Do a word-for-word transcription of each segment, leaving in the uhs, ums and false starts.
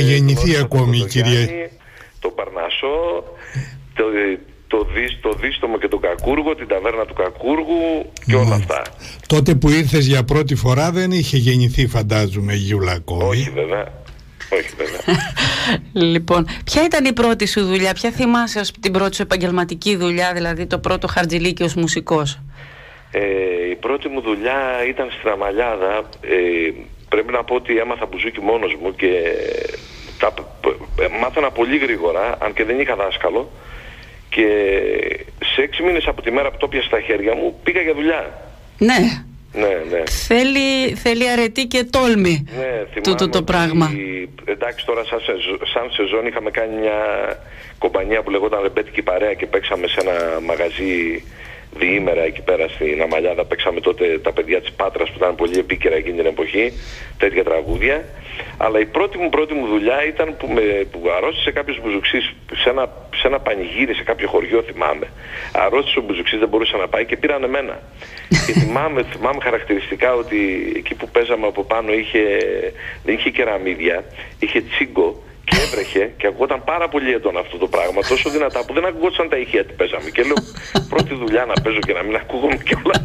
γεννηθεί ακόμη η κυρία. Το Παρνασσό, το, το, δίσ, το Δίστομο και τον Κακούργο, την ταβέρνα του Κακούργου και όλα αυτά. Τότε που ήρθες για πρώτη φορά δεν είχε γεννηθεί, φαντάζομαι, η Γιούλα ακόμη. Όχι βέβαια. Όχι βέβαια. Λοιπόν, ποια ήταν η πρώτη σου δουλειά, ποια θυμάσαι ως την πρώτη σου επαγγελματική δουλειά, δηλαδή το πρώτο χαρτζηλίκι ως μουσικός? Ε, η πρώτη μου δουλειά ήταν στην Αμαλιάδα. Ε, πρέπει να πω ότι έμαθα μπουζούκι μόνος μου και τα, μάθανα πολύ γρήγορα, αν και δεν είχα δάσκαλο, και σε έξι μήνες από τη μέρα που το πιάσα στα χέρια μου πήγα για δουλειά. Ναι. Ναι, ναι. Θέλει, θέλει αρετή και τόλμη, ναι, το, το, το πράγμα. Ότι, εντάξει, τώρα σαν, σαν σεζόν είχαμε κάνει μια κομπανία που λεγόταν Ρεμπέτικη Παρέα και παίξαμε σε ένα μαγαζί διήμερα εκεί πέρα στην Αμαλιάδα. Παίξαμε τότε τα παιδιά της Πάτρας που ήταν πολύ επίκαιρα εκείνη την εποχή, τέτοια τραγούδια. Αλλά η πρώτη μου πρώτη μου δουλειά ήταν που, με, που αρρώστησε κάποιος μπουζουξής σε ένα, σε ένα πανηγύρι σε κάποιο χωριό, θυμάμαι. Αρρώστησε ο μπουζουξής, δεν μπορούσε να πάει και πήραν εμένα. Και θυμάμαι, θυμάμαι χαρακτηριστικά ότι εκεί που παίζαμε από πάνω είχε, δεν είχε κεραμίδια, είχε τσίγκο και έβρεχε και ακουγόταν πάρα πολύ έντονα αυτό το πράγμα, τόσο δυνατά που δεν ακουγόταν τα ηχεία τι παίζαμε. Και λέω, πρώτη δουλειά να παίζω και να μην ακούγομαι κιόλας.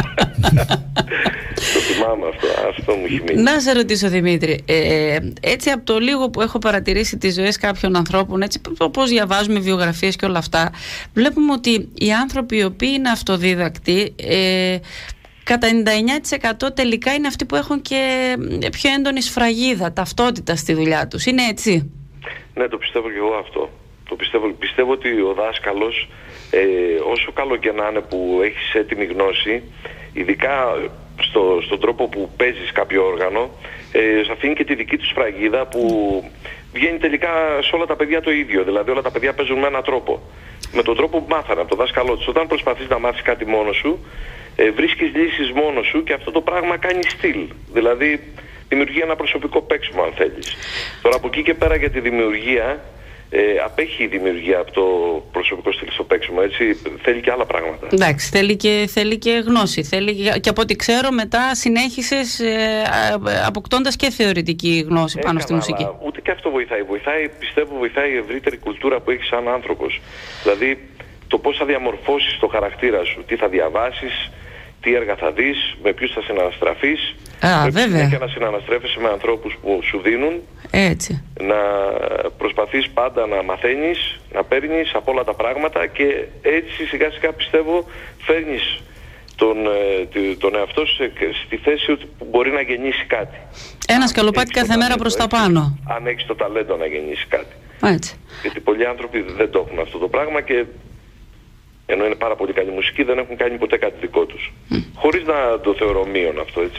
Το θυμάμαι αυτό, αυτό μου έχει μείνει. Να σε ρωτήσω, Δημήτρη, ε, έτσι από το λίγο που έχω παρατηρήσει τις ζωές κάποιων ανθρώπων, έτσι όπως διαβάζουμε βιογραφίες και όλα αυτά, βλέπουμε ότι οι άνθρωποι οι οποίοι είναι αυτοδίδακτοι, ε, κατά ενενήντα εννιά τοις εκατό τελικά είναι αυτοί που έχουν και πιο έντονη σφραγίδα, ταυτότητα στη δουλειά τους. Είναι έτσι? Ναι, το πιστεύω και εγώ αυτό. Το πιστεύω, πιστεύω ότι ο δάσκαλος, ε, όσο καλό και να είναι που έχεις έτοιμη γνώση, ειδικά στο, στον τρόπο που παίζεις κάποιο όργανο, ε, σε αφήνει και τη δική του σφραγίδα που βγαίνει τελικά σε όλα τα παιδιά το ίδιο. Δηλαδή όλα τα παιδιά παίζουν με έναν τρόπο. Με τον τρόπο που μάθανε από τον δάσκαλό τους. Όταν προσπαθείς να μάθεις κάτι μόνος σου, ε, βρίσκεις λύσεις μόνος σου και αυτό το πράγμα κάνει στυλ. Δηλαδή δημιουργεί ένα προσωπικό παίξιμο, αν θέλεις. Τώρα από εκεί και πέρα για τη δημιουργία, ε, απέχει η δημιουργία από το προσωπικό στυλ στο παίξιμο, έτσι, θέλει και άλλα πράγματα. Εντάξει, θέλει και, θέλει και γνώση. Θέλει, και από ό,τι ξέρω μετά συνέχισες ε, αποκτώντας και θεωρητική γνώση πάνω στη μουσική. Αλλά ούτε και αυτό βοηθάει. βοηθάει. Πιστεύω βοηθάει η ευρύτερη κουλτούρα που έχεις σαν άνθρωπος. Δηλαδή το πώς θα διαμορφώσεις το χαρακτήρα σου, τι θα διαβάσεις, τι έργα θα δεις, με ποιους θα συναναστραφείς. Α, βέβαια. Και να συναναστρέφεσαι με ανθρώπους που σου δίνουν. Έτσι. Να προσπαθείς πάντα να μαθαίνεις, να παίρνεις από όλα τα πράγματα και έτσι σιγά σιγά πιστεύω φέρνεις τον, τον εαυτό σου στη θέση ότι μπορεί να γεννήσει κάτι. Ένα σκαλοπάτι κάθε μέρα προς τα πάνω. Αν έχεις το ταλέντο να γεννήσει κάτι. Έτσι. Γιατί πολλοί άνθρωποι δεν το έχουν αυτό το πράγμα και ενώ είναι πάρα πολύ καλή μουσική δεν έχουν κάνει ποτέ κάτι δικό τους. Mm. Χωρίς να το θεωρώ μείον αυτό, έτσι.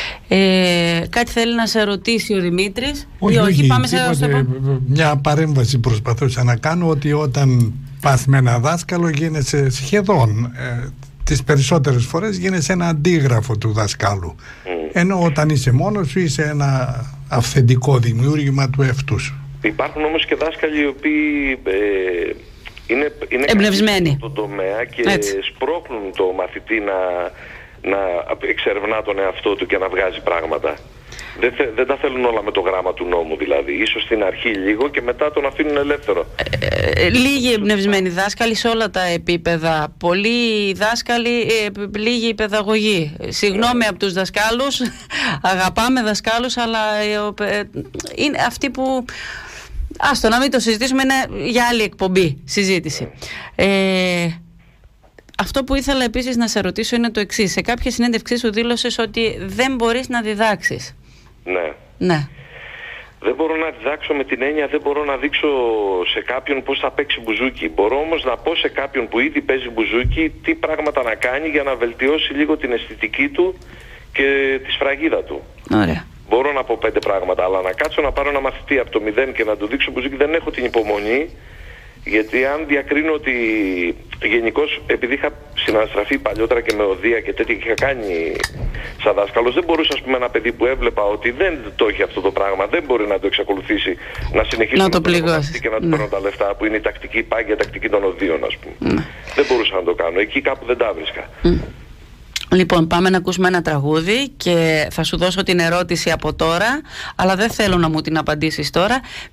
Ε, κάτι θέλει να σε ρωτήσει ο Δημήτρης? Όχι, όχι, όχι πάμε σε τίποτε, μια παρέμβαση προσπαθούσα να κάνω, ότι όταν πας με ένα δάσκαλο γίνεσαι σχεδόν ε, τις περισσότερες φορές γίνεσαι ένα αντίγραφο του δασκάλου. Mm. Ενώ όταν είσαι μόνος σου είσαι ένα αυθεντικό δημιούργημα του εαυτού σου. Υπάρχουν όμως και δάσκαλοι οι οποίοι ε, είναι, είναι εμπνευσμένοι στον τομέα και έτσι σπρώχνουν το μαθητή να, να εξερευνά τον εαυτό του και να βγάζει πράγματα. Δεν, θε, δεν τα θέλουν όλα με το γράμμα του νόμου, δηλαδή. Ίσως στην αρχή λίγο και μετά τον αφήνουν ελεύθερο. Ε, ε, λίγοι εμπνευσμένοι δάσκαλοι σε όλα τα επίπεδα. Πολλοί δάσκαλοι, ε, λίγη παιδαγωγή. Συγγνώμη yeah. από τους δασκάλους, αγαπάμε δασκάλους, αλλά ε, ε, είναι αυτοί που... Άστο, να μην το συζητήσουμε, είναι για άλλη εκπομπή, συζήτηση. Ε, αυτό που ήθελα επίσης να σε ρωτήσω είναι το εξής. Σε κάποια συνέντευξή σου δήλωσες ότι δεν μπορείς να διδάξεις. Ναι. Ναι. Δεν μπορώ να διδάξω με την έννοια, δεν μπορώ να δείξω σε κάποιον πώς θα παίξει μπουζούκι. Μπορώ όμως να πω σε κάποιον που ήδη παίζει μπουζούκι τι πράγματα να κάνει για να βελτιώσει λίγο την αισθητική του και τη σφραγίδα του. Ωραία. Μπορώ να πω πέντε πράγματα, αλλά να κάτσω να πάρω ένα μαθητή από το μηδέν και να του δείξω μπουζούκι δεν έχω την υπομονή, γιατί αν διακρίνω ότι γενικώς, επειδή είχα συναναστραφεί παλιότερα και με οδεία και τέτοια και είχα κάνει σαν δάσκαλος, δεν μπορούσα, ας πούμε, ένα παιδί που έβλεπα ότι δεν το έχει αυτό το πράγμα, δεν μπορεί να το εξακολουθήσει, να συνεχίσει να να το πληγώσει και να του ναι. παίρνω τα λεφτά που είναι η τακτική πάγια, τακτική των οδείων, ας πούμε. Ναι. Δεν μπορούσα να το κάνω, εκεί κάπου δεν τα βρίσκα. Mm. Λοιπόν, πάμε να ακούσουμε ένα τραγούδι και θα σου δώσω την ερώτηση από τώρα, αλλά δεν θέλω να μου την απαντήσεις τώρα.